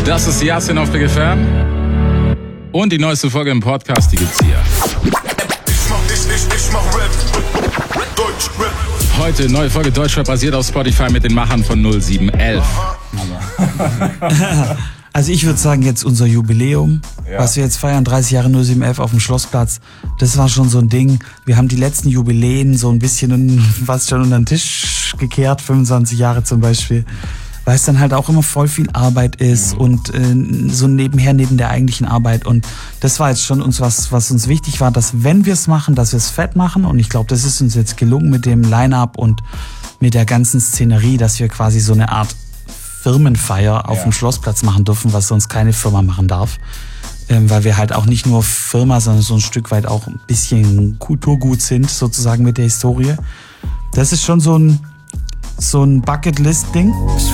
Das ist Yasin auf Big FM. Und die neueste Folge im Podcast, die gibt's hier. Ich mach Rap. Deutschrap. Heute neue Folge Deutschrap basiert auf Spotify mit den Machern von 0711. Also ich würde sagen, jetzt unser Jubiläum, was wir jetzt feiern, 30 Jahre 0711 auf dem Schlossplatz, das war schon so ein Ding. Wir haben die letzten Jubiläen so ein bisschen fast schon unter den Tisch gekehrt, 25 Jahre zum Beispiel, weil es dann halt auch immer voll viel Arbeit ist und so nebenher, neben der eigentlichen Arbeit. Und das war jetzt schon uns was uns wichtig war, dass wenn wir es machen, dass wir es fett machen. Und ich glaube, das ist uns jetzt gelungen mit dem Line-Up und mit der ganzen Szenerie, dass wir quasi so eine Art Firmenfeier auf dem Schlossplatz machen dürfen, was sonst keine Firma machen darf. Weil wir halt auch nicht nur Firma, sondern so ein Stück weit auch ein bisschen Kulturgut sind, sozusagen mit der Historie. Das ist schon so ein Bucketlist-Ding. Ich